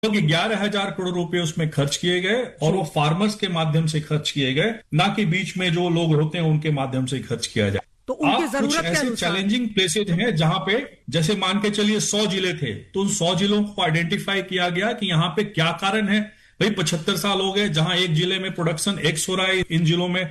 क्योंकि 11,000 करोड़ रुपए उसमें खर्च किए गए और वो फार्मर्स के माध्यम से खर्च किए गए, ना कि बीच में जो लोग होते हैं उनके माध्यम से खर्च किया जाए। तो उनकी कुछ ऐसे चैलेंजिंग प्लेसेज हैं जहां पे, जैसे मान के चलिए 100 जिले थे, तो उन 100 जिलों को आइडेंटिफाई किया गया कि यहाँ पे क्या कारण है। भाई 75 साल हो गए, जहां एक जिले में प्रोडक्शन X हो रहा है, इन जिलों में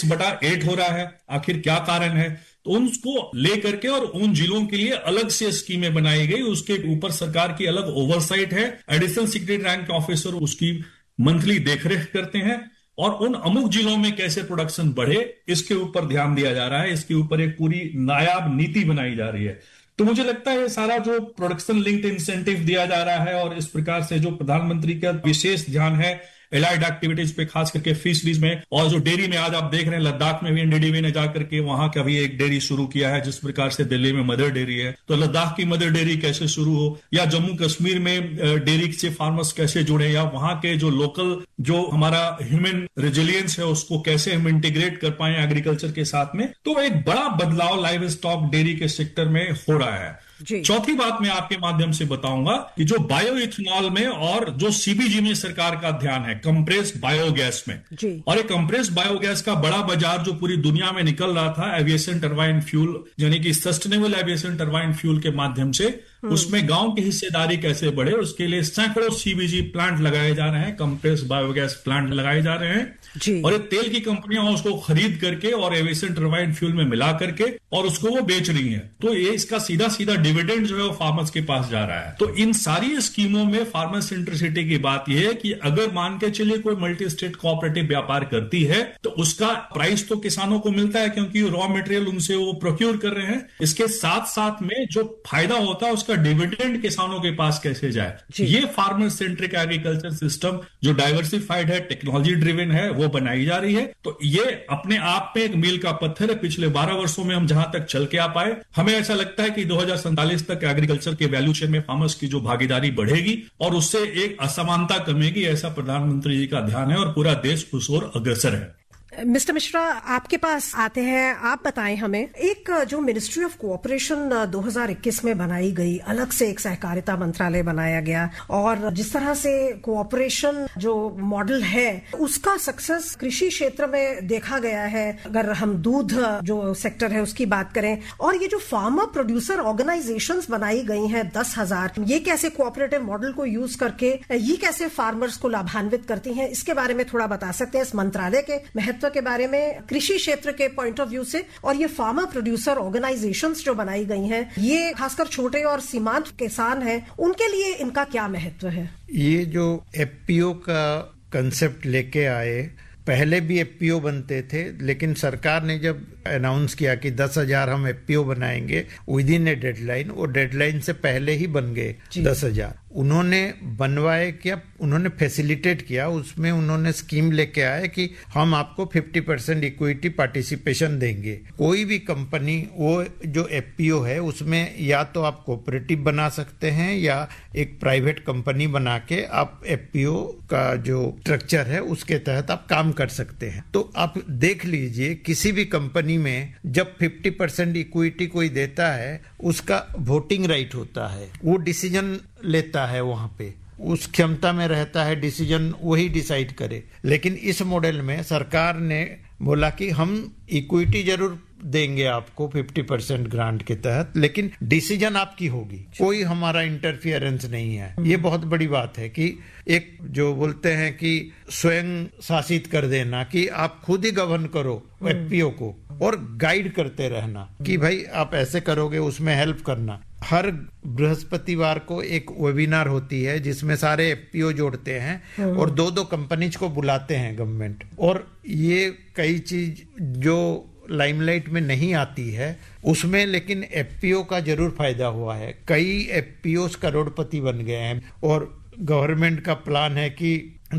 X/8 हो रहा है, आखिर क्या कारण है। तो उनको लेकर के और उन जिलों के लिए अलग से स्कीमें बनाई गई, उसके ऊपर सरकार की अलग ओवरसाइट है, एडिशनल सेक्रेटरी रैंक ऑफिसर उसकी मंथली देखरेख करते हैं, और उन अमुक जिलों में कैसे प्रोडक्शन बढ़े इसके ऊपर ध्यान दिया जा रहा है, इसके ऊपर एक पूरी नायाब नीति बनाई जा रही है। तो मुझे लगता है सारा जो प्रोडक्शन लिंक्ड इंसेंटिव दिया जा रहा है और इस प्रकार से जो प्रधानमंत्री का विशेष ध्यान है एलाइड एक्टिविटीज पे, खास करके फिशरीज में, और जो डेयरी में आज आप देख रहे हैं लद्दाख में भी एनडीडीबी ने जाकर के वहां का भी एक डेयरी शुरू किया है, जिस प्रकार से दिल्ली में मदर डेयरी है, तो लद्दाख की मदर डेयरी कैसे शुरू हो, या जम्मू कश्मीर में डेयरी से फार्मर्स कैसे जुड़े, या वहां के जो लोकल जो हमारा ह्यूमन रेजिलियंस है उसको कैसे हम इंटीग्रेट कर पाए एग्रीकल्चर के साथ में। तो एक बड़ा बदलाव लाइव स्टॉक डेयरी के सेक्टर में हो रहा है। चौथी बात मैं आपके माध्यम से बताऊंगा कि जो बायो इथेनॉल में और जो सीबीजी में सरकार का ध्यान है, कंप्रेस्ड बायोगैस में, और एक कंप्रेस्ड बायोगैस का बड़ा बाजार जो पूरी दुनिया में निकल रहा था एविएशन टरबाइन फ्यूल, यानी कि सस्टेनेबल एविएशन टरबाइन फ्यूल के माध्यम से, उसमें गांव की हिस्सेदारी कैसे बढ़े, उसके लिए सैकड़ों सीबीजी प्लांट लगाए जा रहे हैं, कंप्रेस्ड बायोगैस प्लांट लगाए जा रहे हैं, और ये तेल की कंपनियां उसको खरीद करके और एविएशन टरबाइन फ्यूल में मिला करके और उसको वो बेच रही हैं। तो ये इसका सीधा सीधा डिविडेंड जो है वो फार्मर्स के पास जा रहा है। तो इन सारी स्कीमों में फार्मर सेंट्रिसिटी की बात यह है कि अगर मान के चलिए कोई मल्टी स्टेट कोऑपरेटिव व्यापार करती है तो उसका प्राइस तो किसानों को मिलता है क्योंकि रॉ मटेरियल उनसे वो प्रोक्योर कर रहे हैं, इसके साथ साथ में जो फायदा होता है उसका डिविडेंड किसानों के पास कैसे जाए। ये फार्मर सेंट्रिक एग्रीकल्चर सिस्टम जो डाइवर्सिफाइड है, टेक्नोलॉजी ड्रिवन है, वो बनाई जा रही है। तो ये अपने आप में एक मील का पत्थर है। पिछले 12 वर्षों में हम जहां तक चल के आ पाए, हमें ऐसा लगता है कि 2047 तक एग्रीकल्चर के वैल्यू चेन में फार्मर्स की जो भागीदारी बढ़ेगी और उससे एक असमानता कमेगी, ऐसा प्रधानमंत्री जी का ध्यान है और पूरा देश उस ओर अग्रसर है। मिस्टर मिश्रा, आपके पास आते हैं, आप बताएं हमें, एक जो मिनिस्ट्री ऑफ कोऑपरेशन 2021 में बनाई गई, अलग से एक सहकारिता मंत्रालय बनाया गया, और जिस तरह से कोऑपरेशन जो मॉडल है उसका सक्सेस कृषि क्षेत्र में देखा गया है। अगर हम दूध जो सेक्टर है उसकी बात करें, और ये जो फार्मर प्रोड्यूसर ऑर्गेनाइजेशंस बनाई गई हैं 10,000, ये कैसे कोऑपरेटिव मॉडल को यूज करके ये कैसे फार्मर्स को लाभान्वित करती हैं, इसके बारे में थोड़ा बता सकते हैं, इस मंत्रालय के महत्व के बारे में कृषि क्षेत्र के पॉइंट ऑफ व्यू से, और ये फार्मर प्रोड्यूसर ऑर्गेनाइजेशंस जो बनाई गई हैं, ये खासकर छोटे और सीमांत किसान हैं, उनके लिए इनका क्या महत्व है? ये जो एफपीओ का कंसेप्ट लेके आए, पहले भी एफपीओ बनते थे, लेकिन सरकार ने जब अनाउंस किया कि 10,000 हम एफपीओ बनाएंगे विद इन ए डेडलाइन, वो डेडलाइन से पहले ही बन गए 10,000। उन्होंने बनवाए क्या, उन्होंने फैसिलिटेट किया, उसमें उन्होंने स्कीम लेके आए कि हम आपको 50% इक्विटी पार्टिसिपेशन देंगे। कोई भी कंपनी, वो जो एफपीओ है उसमें या तो आप कोऑपरेटिव बना सकते हैं या एक प्राइवेट कंपनी बना के आप एफपीओ का जो स्ट्रक्चर है उसके तहत आप काम कर सकते हैं। तो आप देख लीजिए, किसी भी कंपनी में जब 50% इक्विटी कोई देता है उसका वोटिंग राइट होता है, वो डिसीजन लेता है, वहां पे उस क्षमता में रहता है डिसीजन वही डिसाइड करे। लेकिन इस मॉडल में सरकार ने बोला कि हम इक्विटी जरूर देंगे आपको 50% ग्रांट के तहत, लेकिन डिसीजन आपकी होगी, कोई हमारा इंटरफियरेंस नहीं है। ये बहुत बड़ी बात है कि एक जो बोलते हैं कि स्वयं शासित कर देना, कि आप खुद ही गवर्न करो एफपीओ को और गाइड करते रहना कि भाई आप ऐसे करोगे, उसमें हेल्प करना। हर बृहस्पतिवार को एक वेबिनार होती है जिसमें सारे एफपीओ जोड़ते हैं और 2-2 कंपनीज को बुलाते हैं गवर्नमेंट, और ये कई चीज जो लाइमलाइट में नहीं आती है उसमें, लेकिन एफपीओ का जरूर फायदा हुआ है। कई एफपीओ करोड़पति बन गए हैं और गवर्नमेंट का प्लान है कि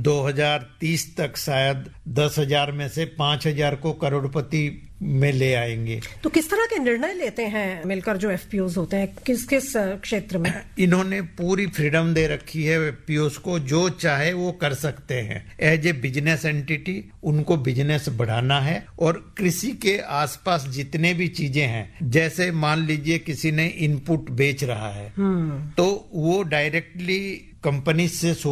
2030 तक शायद 10,000 में से 5,000 को करोड़पति में ले आएंगे। तो किस तरह के निर्णय लेते हैं मिलकर जो एफपीओज होते हैं, किस किस क्षेत्र में? इन्होंने पूरी फ्रीडम दे रखी है एफपीओज को, जो चाहे वो कर सकते हैं एज ए बिजनेस एंटिटी। उनको बिजनेस बढ़ाना है और कृषि के आसपास जितने भी चीजें हैं, जैसे मान लीजिए किसी ने इनपुट बेच रहा है तो वो डायरेक्टली कंपनी से